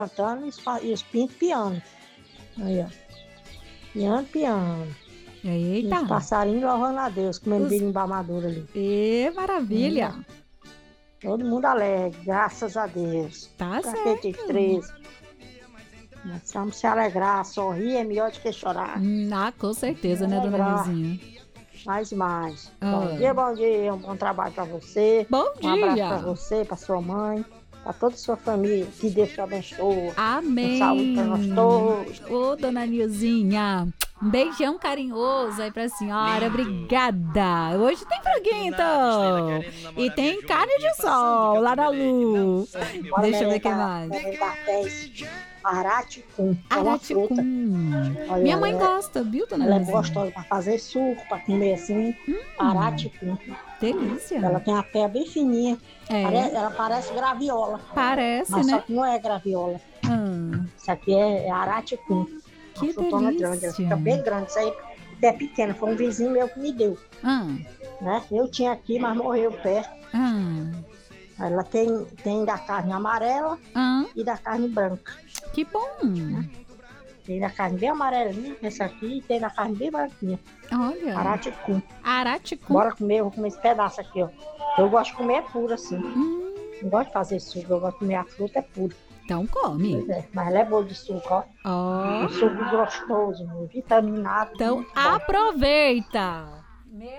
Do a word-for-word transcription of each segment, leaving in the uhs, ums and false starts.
cantando e os, pa- e os pintos piando. Aí, ó. Piando, piando. E os Eita. passarinhos louvando a Deus, comendo Os- birimba madura ali. E maravilha. Todo mundo alegre, graças a Deus. Tá Pra que certo. ter treze? Nós vamos se alegrar, sorrir é melhor do que chorar. Hum, Ah, com certeza, né, dona Lembrar. Nilzinha? Mais, mais. Ah. Bom dia, bom dia. Um bom trabalho pra você. Bom Um abraço dia. pra você, pra sua mãe, pra toda a sua família. Que Deus te abençoe. Amém. Com saúde pra nós todos. Ô, dona Nilzinha, um beijão carinhoso aí pra senhora, obrigada. Hoje tem franguinho, então. E tem carne de sol lá na Lu. Bora Deixa eu ver o que merendar- mais. merendar pés. Araticum. É uma fruta. Araticum. Olha, Minha mãe ela é- gosta, viu, dona Ela é Nilzinha? gostosa pra fazer suco, pra comer assim. Araticum. Delícia. Ela tem a pé bem fininha. É, Pare- Ela parece graviola. parece, Mas só né? que não é graviola. Hum, Isso aqui é, é araticum. Que Uma frutona delícia. grande. Ela fica bem grande. Isso aí é pequena. Foi um vizinho meu que me deu. hum, Né? Eu tinha aqui, mas morreu o pé. hum, Ela tem, tem da carne amarela hum. e da carne branca. Que bom. Tem da carne bem amarelinha, essa aqui, e tem da carne bem branquinha. Olha, Araticum. araticum. Bora comer, eu vou comer esse pedaço aqui, ó. Eu gosto de comer puro assim. Hum, Não gosto de fazer suco, eu gosto de comer a fruta é pura. então come. Pois é, mas ela é boa de suco, ó. Ó, Um suco gostoso, vitaminado. então muito bom. aproveita. Meu...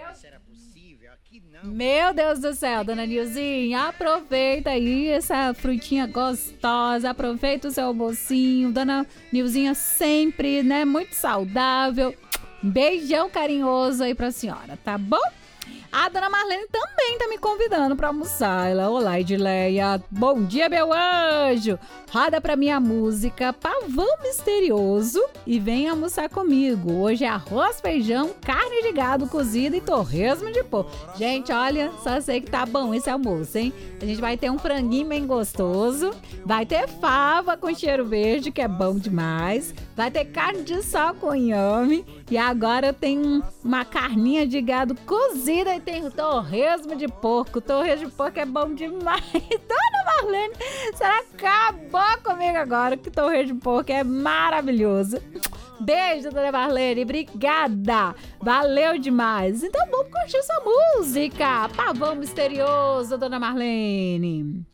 Meu Deus do céu, dona Nilzinha, aproveita aí essa frutinha gostosa, aproveita o seu almocinho. Dona Nilzinha sempre, né, muito saudável. Um beijão carinhoso aí pra senhora, tá bom? A dona Marlene também tá me convidando pra almoçar. Ela, olá, Edileia. Bom dia, meu anjo. Roda pra minha música Pavão Misterioso e vem almoçar comigo. Hoje é arroz, feijão, carne de gado cozida e torresmo de porco. Gente, olha, só sei que tá bom esse almoço, hein? A gente vai ter um franguinho bem gostoso, vai ter fava com cheiro verde, que é bom demais, vai ter carne de sol com inhame e agora tem um- uma carninha de gado cozida e tem torresmo de porco. Torresmo de porco é bom demais. Dona Marlene, será que acabou comigo agora que torresmo de porco é maravilhoso. Beijo, dona Marlene, obrigada, valeu demais. Então vamos curtir essa música, Pavão Misterioso, dona Marlene.